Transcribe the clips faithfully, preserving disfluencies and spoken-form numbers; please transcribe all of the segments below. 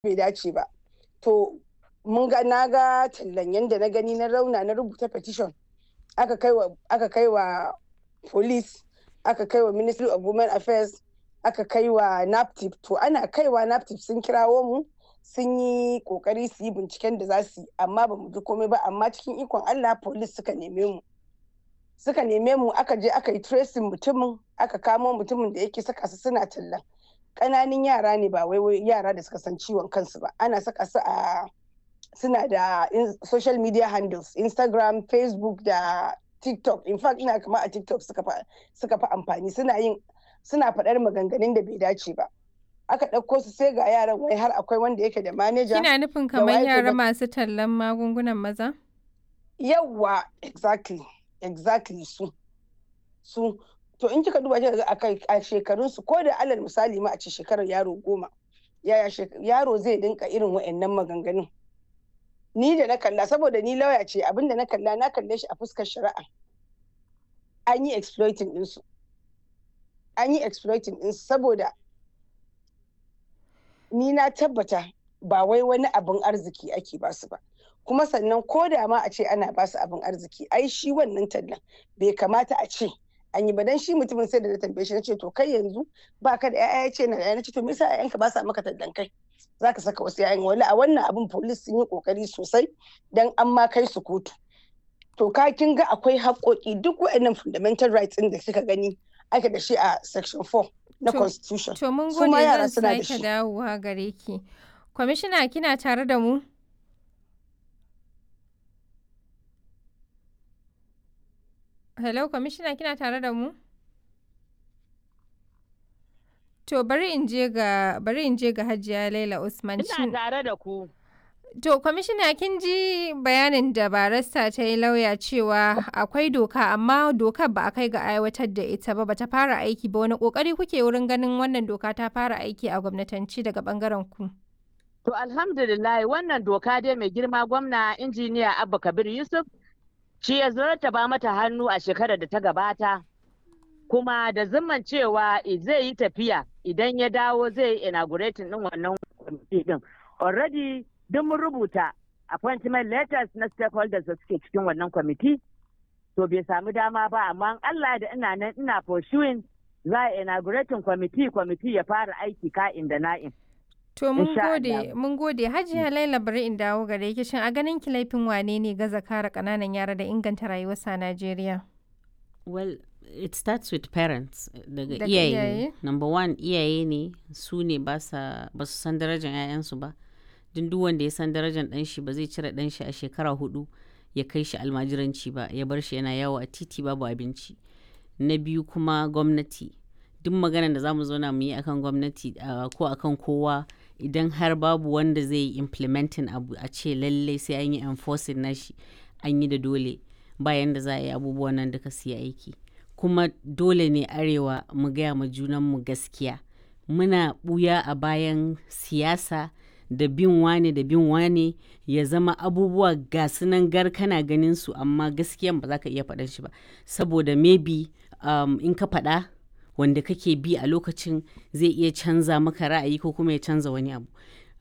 bai dace ba. To mun ga na ga tallan yanda na gani na rauna na rubuta petition aka kai wa aka kai wa police, aka kai wa Ministry of Women Affairs, aka kai wa NAPTIP. To ana kaiwa NAPTIP sun kirawo mu sun yi kokari su yi binciken da za su yi, amma ba mu ji komai ba. Amma cikin ikon Allah police suka neme mu suka neme mu aka je aka yi tracing mutumin, aka kamo mutumin da yake saka su suna tallan. Ƙananan yara ne, ba wai yara da suka san ciwon kansu ba. Ana saka su a suna da social media handles, Instagram, Facebook da TikTok. In fact ina kama a TikTok suka fa suka fa amfani, suna yin suna faɗar maganganun da bai dace ba. Aka ɗauko su sai ga yaran wai har akwai wanda yake da manager. Kina nufin kamar yara masu tallan magungunan maza? Yawwa, exactly, exactly su. Su to in kika duba kika ga akai a shekarun su, ko da alal misali ma a ce shekarar yaro goma, yaya yaro zai dinka irin wa'annan maganganun. Ni da na kalla, saboda ni lauya ce, abinda na kalla na kalle shi a fuskar shari'a. An yi exploiting ɗinsu. An yi exploiting ɗinsu saboda ni na tabbata ba wai wani abin arziki ake ba su ba. Kuma sannan ko da ma a ce ana ba su abin arziki, ai shi wannan tallan bai kamata a ce an yi ba. Dan shi mutumin sai da na tambaye shi na ce to kai yanzu ba ka da ƴaƴa, ya ce na da ƴaƴa. Na ce to me yasa ƴaƴanka ba sa maka tallan kai? Za ka saka wasu ƴaƴan. Wala a wannan abin police sun yi kokari sosai dan an ma kai su kotu. To ka kin ga akwai haƙoƙi, duk waɗannan fundamental rights ɗin da kika gani ake da shi a section four na constitution. To mun gode, zan sake dawowa gare ki. Kwamishina kina tare da mu? Hello, Kwamishina kina tare da mu? To bari in je ga bari in je ga Hajiya Laila Usman. Ina tare da ku. To Kwamishina kin ji bayanin da barista ta yi lauya cewa akwai doka, amma dokar ba a kai ga aiwatar da ita ba, bata fara aiki ba. Wani kokari kuke wurin ganin wannan doka ta fara aiki a gwamnatanci daga bangaren ku? To alhamdulillah wannan doka dai mai girma gwamna injiniya Abba Kabir Yusuf shi ya ba mata hannu a shekarar da ta gabata, kuma da zimman cewa zai yi tafiya idan ya dawo zai yi inaugurating din wannan kwamiti din. Already duk mun rubuta appointment letters na stakeholders da suke cikin wannan kwamiti, to bai samu dama ba, amma Allah da ina nan ina pursuing za a inaugurating kwamiti kwamiti ya fara aiki ka'in da na'in. To mun gode, mun gode. Hajiya Laila bari in dawo gare ki. Shin a ganin ki laifin wane ne gaza kare ƙananan yara da inganta rayuwarsa a Najeriya? Well, it starts with parents. Daga iyaye. Number one, iyaye ne, su ne ba su san darajar 'ya'yansu ba. Duk duk wanda ya san darajar ɗan shi ba zai cire ɗan shi a shekara hudu ya kai shi almajiranci ba, ya bar shi yana yawo a titi babu abinci. Na biyu kuma gwamnati. Duk maganar da za mu zauna mu yi akan gwamnati uh, ko akan kowa, idan har babu wanda zai yi implementing abu a ce lallai sai an yi enforcing nashi, an yi da dole, bayan da za a yi abubuwan nan duka su yi aiki. Kuma dole ne arewa mu gaya ma junanmu gaskiya. Muna buya a bayan siyasa da bin wane da bin wane, ya zama abubuwa ga sunan gar kana ganin su, amma gaskiyan ba za ka iya faɗan shi ba, saboda maybe um, in ka faɗa wanda kake bi a lokacin zai iya canza maka ra'ayi ko kuma ya canza wani abu.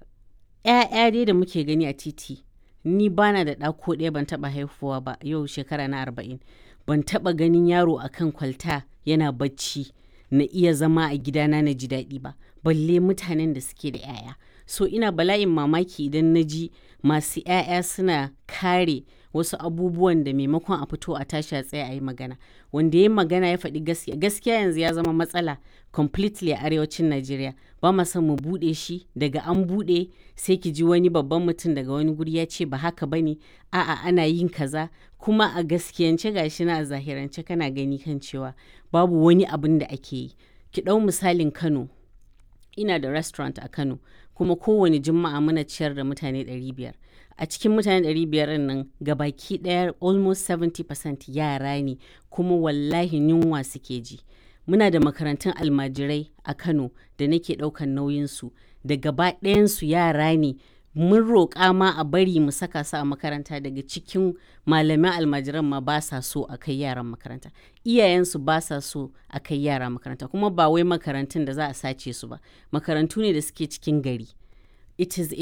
‘Ya'ya dai da muke gani a titi, ni bana da ɗa ko ɗaya, ban taɓa haihuwa ba, yau shekara na arba'in. Ban taɓa ganin yaro akan kwalta yana bacci na iya zama a gidana na ji daɗi ba, balle mutanen da suke da ‘ya'ya. So ina bala'in mamaki idan na ji masu ‘ya'ya suna kare wasu abubuwan da maimakon a fito a tashi a tsaye a yi magana. Wanda ya yi magana ya faɗi gaskiya. Gaskiya yanzu ya zama matsala completely a arewacin Najeriya. Ba ma son mu buɗe shi, daga an buɗe sai ki ji wani babban mutum daga wani guri ya ce ba haka ba ne, a'a ana yin kaza. Kuma a gaskiyance gashi na a zahirance kana gani kan cewa babu wani abin da ake yi. Ki ɗau misalin Kano. Ina da restaurant a Kano, kuma kowane juma'a muna ciyar da mutane ɗari biyar. A cikin mutane ɗari biyar nan gabaki ɗaya almost seventy percent yara ne, kuma wallahi yunwa suke ji. Muna da makarantun almajirai a Kano da nake ɗaukan nauyinsu, da gaba ɗayansu yara ne. Mun roƙa ma a bari mu saka su a makaranta, daga cikin malaman almajiran ma ba sa so a kai yaran makaranta, iyayensu ba sa so a kai yara makaranta. Kuma ba wai makarantun da za a sace su ba, makarantu ne da suke cikin gari. it is